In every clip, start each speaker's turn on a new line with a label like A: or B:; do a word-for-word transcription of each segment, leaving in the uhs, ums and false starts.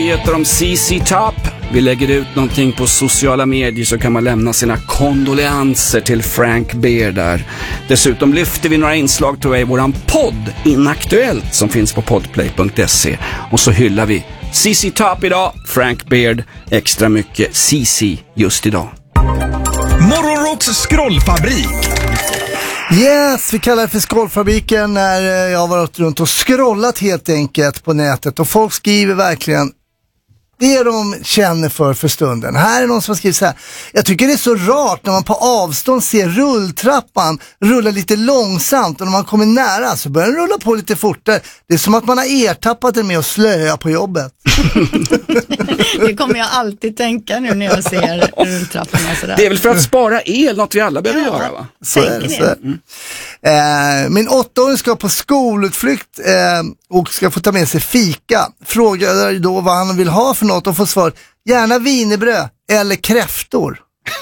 A: Heter de C C Top. Vi lägger ut någonting på sociala medier så kan man lämna sina kondoleanser till Frank Beard där. Dessutom lyfter vi några inslag tror jag i våran podd Inaktuellt som finns på podplay punkt se. Och så hyllar vi C C Top idag, Frank Beard, extra mycket C C just idag.
B: Morgonrocks scrollfabrik.
C: Yes, vi kallar det för scrollfabriken när jag har varit runt och scrollat helt enkelt på nätet och folk skriver verkligen det de känner för för stunden. Här är någon som har skrivit så här: jag tycker det är så rart när man på avstånd ser rulltrappan rulla lite långsamt och när man kommer nära så börjar den rulla på lite fortare. Det är som att man har ertappat den med att slöja på jobbet.
D: Det kommer jag alltid tänka nu när jag ser rulltrapporna sådär.
A: Det är väl för att spara el, något vi alla behöver ja, göra va?
C: Så är det, så är det. Mm. Eh, min åttaåring ska på skolutflykt eh, och ska få ta med sig fika. Frågar då vad han vill ha för något och får svar: gärna wienerbröd eller kräftor.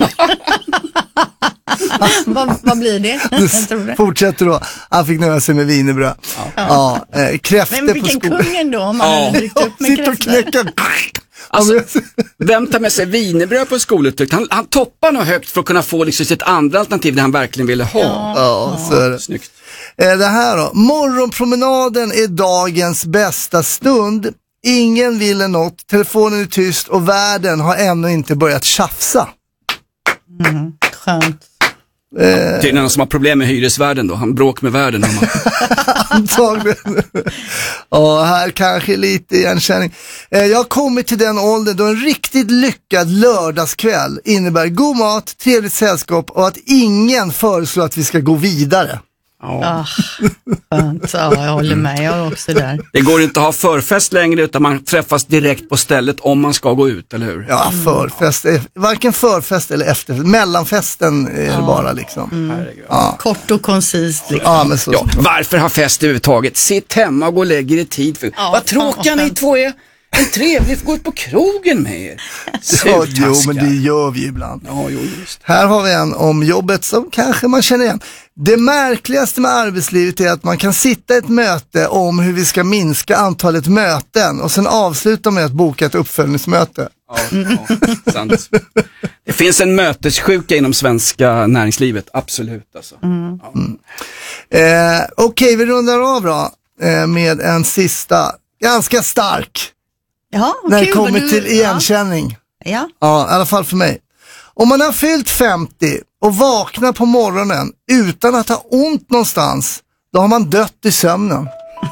D: vad, vad blir det? det?
C: Fortsätter då. Han fick nöja sig med wienerbröd. Ja. Ja, eh, kräftor
D: men vilken
C: på skolan.
D: Kungen då om man ja. hade byggt upp med
C: sitter och knäcker.
A: Alltså, vem tar med sig wienerbröd på skolutflykt? Han, han toppar nog högt för att kunna få liksom sitt andra alternativ det han verkligen ville ha.
C: Ja, ja så är det.
A: Snyggt.
C: Eh, det här då. Morgonpromenaden är dagens bästa stund. Ingen vill något, telefonen är tyst och världen har ännu inte börjat tjafsa.
D: Mm, skönt.
C: Eh,
A: det är någon som har problem med hyresvärden då. Han bråk med världen.
C: Antagligen. Ja, här kanske lite igenkänning. Eh, jag har kommit till den åldern då en riktigt lyckad lördagskväll innebär god mat, trevligt sällskap och att ingen föreslår att vi ska gå vidare.
D: Ja, skönt. Ja, jag håller med. Jag är också där.
A: Det går inte att ha förfest längre utan man träffas direkt på stället om man ska gå ut, eller hur?
C: Ja, förfest. Varken förfest eller efterfest. Mellanfesten är det ja. bara liksom.
D: Mm. Ja. Kort och koncist liksom.
C: Ja, men så,
A: ja, varför ha fest överhuvudtaget? Sitt hemma och gå och lägg er i tid. För. Ja, vad tråkiga ni två är. En trevligt gå ut på krogen med er.
C: Ja, jo, men det gör vi ibland.
A: Ja, jo, just.
C: Här har vi en om jobbet som kanske man känner igen. Det märkligaste med arbetslivet är att man kan sitta i ett möte om hur vi ska minska antalet möten och sen avsluta med att boka ett uppföljningsmöte.
A: Ja, ja, sant. Det finns en mötessjuka inom svenska näringslivet, absolut alltså.
D: Mm.
A: Ja.
C: Mm. Eh, Okej, okay, vi rundar av då eh, med en sista, ganska stark.
D: Ja,
C: när det
D: kul,
C: kommer
D: du,
C: till igenkänning.
D: Ja.
C: Ja, i alla fall för mig. Om man har fyllt femtio och vaknar på morgonen utan att ha ont någonstans, då har man dött i sömnen.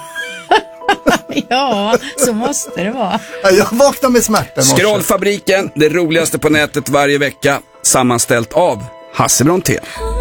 D: Ja, så måste det vara.
C: Ja, jag vaknar med smärta.
A: Scrollfabriken, det roligaste på nätet varje vecka, sammanställt av Hasse Brontén.